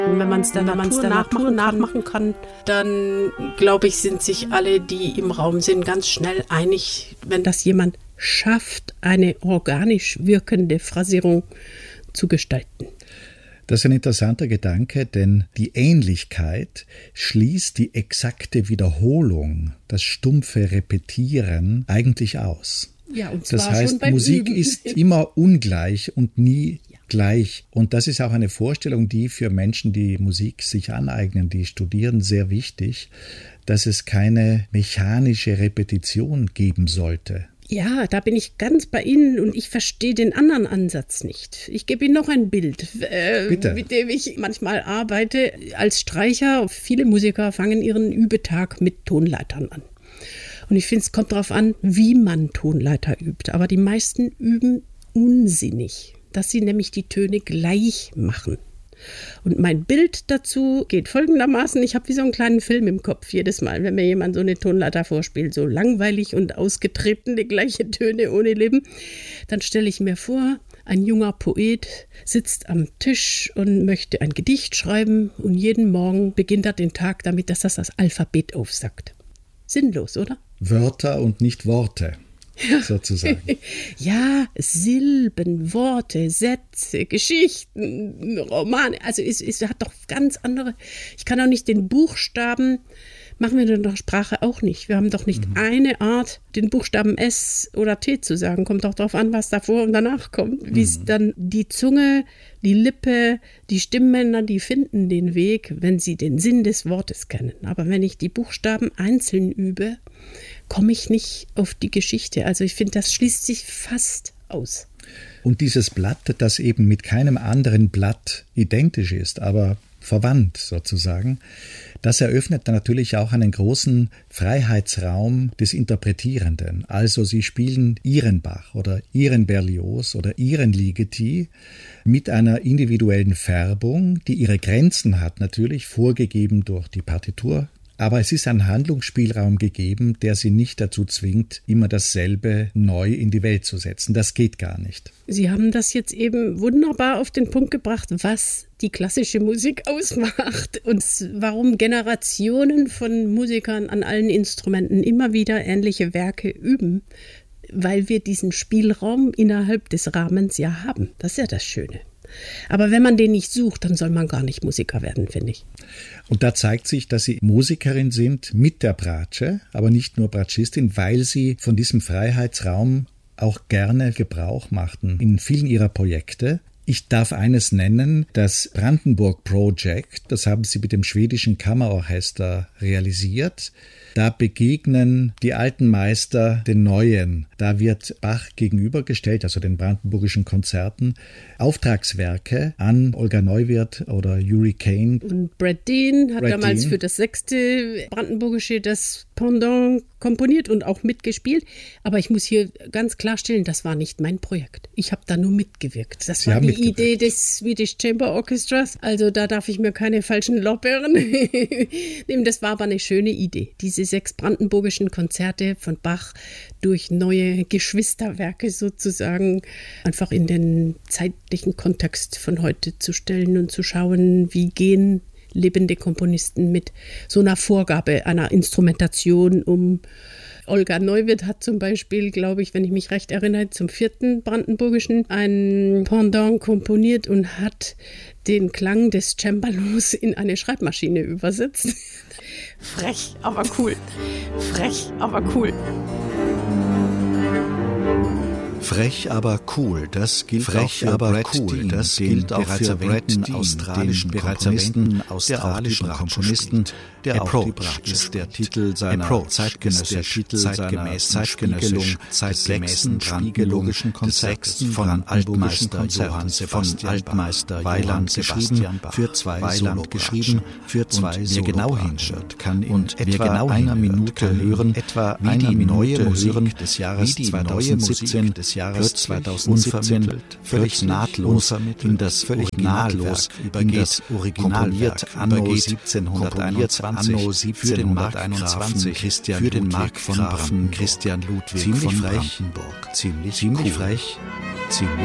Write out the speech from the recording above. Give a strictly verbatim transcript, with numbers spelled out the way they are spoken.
Und wenn man es der Natur nachmachen, nachmachen kann, dann glaube ich, sind sich alle, die im Raum sind, ganz schnell einig, wenn das jemand schafft, eine organisch wirkende Phrasierung zu gestalten. Das ist ein interessanter Gedanke, denn die Ähnlichkeit schließt die exakte Wiederholung, das stumpfe Repetieren eigentlich aus. Ja, und zwar das heißt, schon beim Musik Üben. ist immer ungleich und nie ja. gleich. Und das ist auch eine Vorstellung, die für Menschen, die Musik sich aneignen, die studieren, sehr wichtig, dass es keine mechanische Repetition geben sollte. Ja, da bin ich ganz bei Ihnen und ich verstehe den anderen Ansatz nicht. Ich gebe Ihnen noch ein Bild, äh, mit dem ich manchmal arbeite als Streicher. Viele Musiker fangen ihren Übetag mit Tonleitern an. Und ich finde, es kommt darauf an, wie man Tonleiter übt. Aber die meisten üben unsinnig, dass sie nämlich die Töne gleich machen. Und mein Bild dazu geht folgendermaßen: Ich habe wie so einen kleinen Film im Kopf jedes Mal, wenn mir jemand so eine Tonleiter vorspielt, so langweilig und ausgetreten, die gleichen Töne ohne Leben. Dann stelle ich mir vor, ein junger Poet sitzt am Tisch und möchte ein Gedicht schreiben und jeden Morgen beginnt er den Tag damit, dass er das Alphabet aufsagt. Sinnlos, oder? Wörter und nicht Worte. Ja. Sozusagen. Ja, Silben, Worte, Sätze, Geschichten, Romane. Also es, es hat doch ganz andere. Ich kann auch nicht den Buchstaben, machen wir in der Sprache auch nicht. Wir haben doch nicht mhm. eine Art, den Buchstaben S oder T zu sagen. Kommt doch darauf an, was davor und danach kommt. Wie es mhm. dann die Zunge, die Lippe, die Stimmbänder, die finden den Weg, wenn sie den Sinn des Wortes kennen. Aber wenn ich die Buchstaben einzeln übe, komme ich nicht auf die Geschichte. Also ich finde, das schließt sich fast aus. Und dieses Blatt, das eben mit keinem anderen Blatt identisch ist, aber verwandt sozusagen, das eröffnet dann natürlich auch einen großen Freiheitsraum des Interpretierenden. Also Sie spielen Ihren Bach oder Ihren Berlioz oder Ihren Ligeti mit einer individuellen Färbung, die ihre Grenzen hat, natürlich vorgegeben durch die Partitur. Aber es ist ein Handlungsspielraum gegeben, der Sie nicht dazu zwingt, immer dasselbe neu in die Welt zu setzen. Das geht gar nicht. Sie haben das jetzt eben wunderbar auf den Punkt gebracht, was die klassische Musik ausmacht und warum Generationen von Musikern an allen Instrumenten immer wieder ähnliche Werke üben, weil wir diesen Spielraum innerhalb des Rahmens ja haben. Das ist ja das Schöne. Aber wenn man den nicht sucht, dann soll man gar nicht Musiker werden, finde ich. Und da zeigt sich, dass Sie Musikerin sind mit der Bratsche, aber nicht nur Bratschistin, weil Sie von diesem Freiheitsraum auch gerne Gebrauch machten in vielen Ihrer Projekte. Ich darf eines nennen, das Brandenburg Project, das haben Sie mit dem schwedischen Kammerorchester realisiert. Da begegnen die alten Meister den neuen. Da wird Bach gegenübergestellt, also den brandenburgischen Konzerten, Auftragswerke an Olga Neuwirth oder Yuri Kane. Und Brad Dean hat Brad damals Dean. für das sechste brandenburgische das Pendant komponiert und auch mitgespielt. Aber ich muss hier ganz klarstellen, das war nicht mein Projekt. Ich habe da nur mitgewirkt. Das Sie war haben die Idee des Swedish Chamber Orchestras. Also da darf ich mir keine falschen Lorbeeren nehmen. Das war aber eine schöne Idee. Diese sechs brandenburgischen Konzerte von Bach durch neue Geschwisterwerke sozusagen einfach in den zeitlichen Kontext von heute zu stellen und zu schauen, wie gehen lebende Komponisten mit so einer Vorgabe einer Instrumentation um. Olga Neuwirth hat zum Beispiel, glaube ich, wenn ich mich recht erinnere, zum vierten brandenburgischen ein Pendant komponiert und hat den Klang des Cembalos in eine Schreibmaschine übersetzt. Frech, aber cool. Frech, aber cool. Frech, aber cool, das gilt Frech, auch für aber Brad cool, Dean, das den gilt auch bereits für Brad erwähnten Dean, australischen den bereits Komponisten, erwähnten der australischen auch die Bratsche Komponisten, spielt. der Approach auch die Bratsche ist der spielt. Titel seiner Approach zeitgenössisch, ist der Titel zeitgemäßen Spiegelung des sechsten brandenburgischen Konzerts von Altmeister Johann Sebastian Altmeister Weiland geschrieben für zwei Solo geschrieben für zwei und wer genau hinschaut, kann in und etwa genau einer Minute hören, etwa wie die neue Musik des Jahres zweitausendsiebzehn des Jahres zweitausendsiebzehn völlig nahtlos in das völlig nahtlos übergeht, komponiert anno siebzehnhunderteinundzwanzig für den Markgrafen Christian für den Markgrafen Christian Ludwig von Brandenburg. Ziemlich frech, ziemlich